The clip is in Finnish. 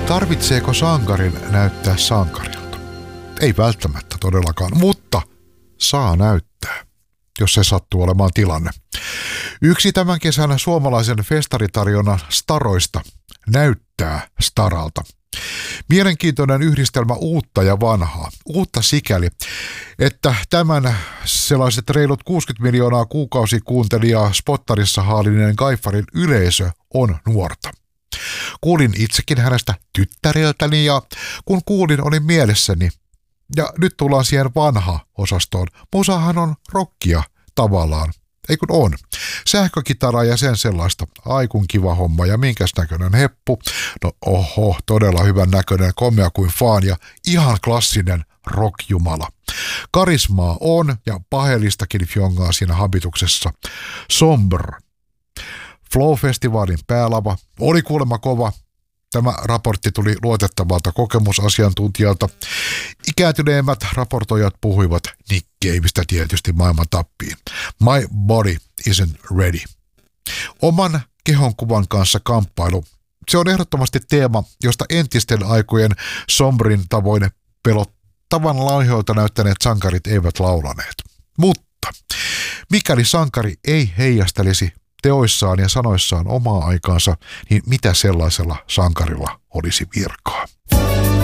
Tarvitseeko sankarin näyttää sankarilta? Ei välttämättä todellakaan, mutta saa näyttää, jos se sattuu olemaan tilanne. Yksi tämän kesän suomalaisen festaritarjonnan staroista näyttää staralta. Mielenkiintoinen yhdistelmä uutta ja vanhaa. Uutta sikäli, että tämän sellaiset reilut 60 miljoonaa kuukausikuuntelijaa spottarissa haalineen Gaifarin yleisö on nuorta. Kuulin itsekin hänestä tyttäriltäni ja kun kuulin olin mielessäni. Ja nyt tullaan siihen vanha-osastoon. Musahan on rockia tavallaan. Ei kun on. Sähkökitara ja sen sellaista. Aikun kiva homma ja minkäs näköinen heppu. No oho, todella hyvän näköinen, komea kuin faan ja ihan klassinen rockjumala. Karismaa on ja pahelistakin fjongaa siinä habituksessa. Somber. Flow-festivaalin päälava oli kuulemma kova. Tämä raportti tuli luotettavalta kokemusasiantuntijalta. Ikääntyneemmät raportoijat puhuivat Nick Caveista tietysti maailman tappiin. My body isn't ready. Oman kehonkuvan kanssa kamppailu. Se on ehdottomasti teema, josta entisten aikojen sombrin tavoin pelottavan laihoilta näyttäneet sankarit eivät laulaneet. Mutta mikäli sankari ei heijastelisi teoissaan ja sanoissaan omaa aikaansa, niin mitä sellaisella sankarilla olisi virkaa?